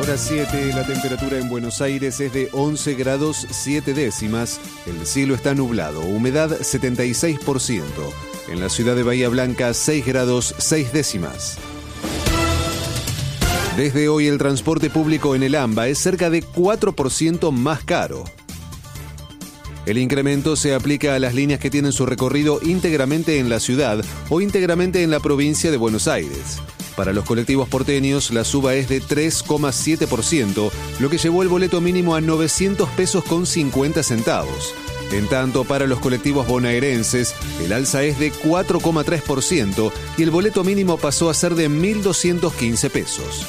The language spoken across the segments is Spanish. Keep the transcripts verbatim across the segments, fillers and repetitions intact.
hora siete, la temperatura en Buenos Aires es de once grados siete décimas. El cielo está nublado, humedad setenta y seis por ciento. En la ciudad de Bahía Blanca, seis grados seis décimas. Desde hoy el transporte público en el AMBA es cerca de cuatro por ciento más caro. El incremento se aplica a las líneas que tienen su recorrido íntegramente en la ciudad o íntegramente en la provincia de Buenos Aires. Para los colectivos porteños, la suba es de tres coma siete por ciento, lo que llevó el boleto mínimo a novecientos pesos con cincuenta centavos. En tanto, para los colectivos bonaerenses, el alza es de cuatro coma tres por ciento y el boleto mínimo pasó a ser de mil doscientos quince pesos.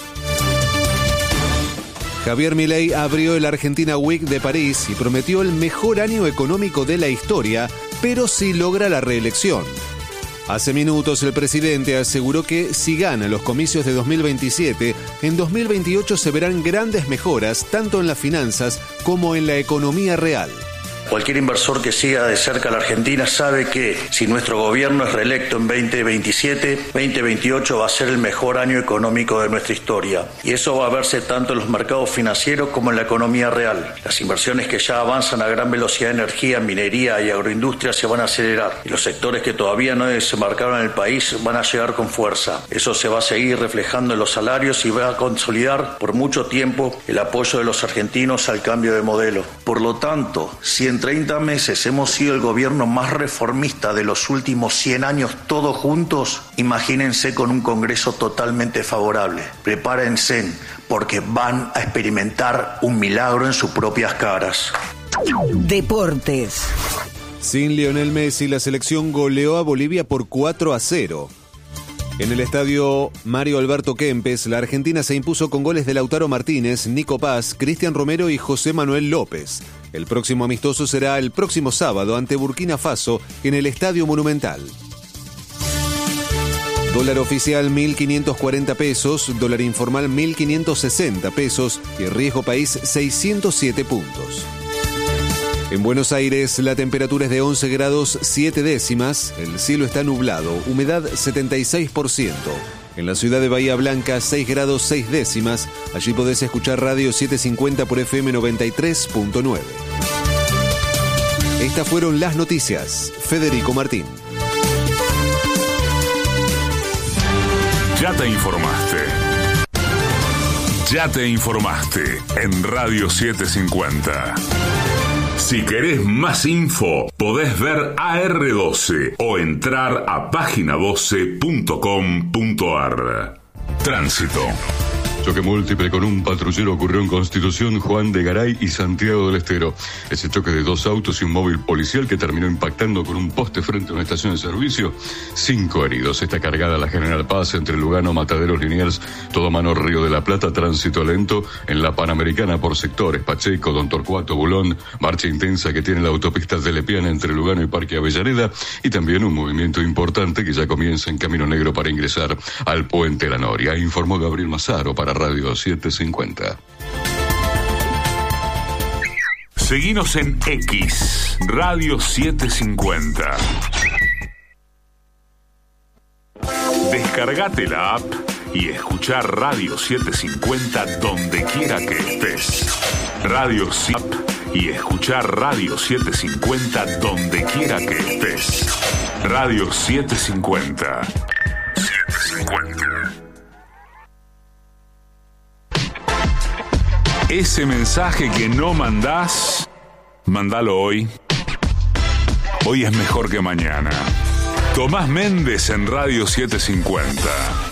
Javier Milei abrió el Argentina Week de París y prometió el mejor año económico de la historia, pero si logra la reelección. Hace minutos el presidente aseguró que si gana los comicios de dos mil veintisiete, en dos mil veintiocho se verán grandes mejoras tanto en las finanzas como en la economía real. Cualquier inversor que siga de cerca la Argentina sabe que si nuestro gobierno es reelecto en veinte veintisiete, veinte veintiocho va a ser el mejor año económico de nuestra historia. Y eso va a verse tanto en los mercados financieros como en la economía real. Las inversiones que ya avanzan a gran velocidad en energía, minería y agroindustria se van a acelerar. Y los sectores que todavía no desembarcaron en el país van a llegar con fuerza. Eso se va a seguir reflejando en los salarios y va a consolidar por mucho tiempo el apoyo de los argentinos al cambio de modelo. Por lo tanto, si en treinta meses hemos sido el gobierno más reformista de los últimos cien años todos juntos, imagínense con un Congreso totalmente favorable. Prepárense porque van a experimentar un milagro en sus propias caras. Deportes. Sin Lionel Messi, la selección goleó a Bolivia por cuatro a cero. En el estadio Mario Alberto Kempes, la Argentina se impuso con goles de Lautaro Martínez, Nico Paz, Cristian Romero y José Manuel López. El próximo amistoso será el próximo sábado ante Burkina Faso en el Estadio Monumental. Dólar oficial mil quinientos cuarenta pesos, dólar informal mil quinientos sesenta pesos y riesgo país seiscientos siete puntos. En Buenos Aires la temperatura es de once grados siete décimas, el cielo está nublado, humedad setenta y seis por ciento. En la ciudad de Bahía Blanca seis grados seis décimas, allí podés escuchar Radio setecientos cincuenta por F M noventa y tres punto nueve. Estas fueron las noticias. Federico Martín. Ya te informaste. Ya te informaste en Radio setecientos cincuenta. Si querés más info, podés ver A R doce o entrar a página doce punto com punto ar. Tránsito. Choque múltiple con un patrullero ocurrió en Constitución, Juan de Garay y Santiago del Estero. Ese choque de dos autos y un móvil policial que terminó impactando con un poste frente a una estación de servicio. Cinco heridos. Está cargada la General Paz entre Lugano, Mataderos, Liniers, Todo Mano, Río de la Plata. Tránsito lento en la Panamericana por sectores. Pacheco, Don Torcuato, Bulón. Marcha intensa que tiene la autopista de Lepiana entre Lugano y Parque Avellaneda. Y también un movimiento importante que ya comienza en Camino Negro para ingresar al Puente La Noria. Informó Gabriel Mazaro para Radio setecientos cincuenta. Seguinos en X, Radio setecientos cincuenta. Descargate la app y escuchá Radio setecientos cincuenta donde quiera que estés. Radio app y escuchá Radio setecientos cincuenta donde quiera que estés. Radio setecientos cincuenta. setecientos cincuenta. Ese mensaje que no mandás, mandalo hoy. Hoy es mejor que mañana. Tomás Méndez en Radio setecientos cincuenta.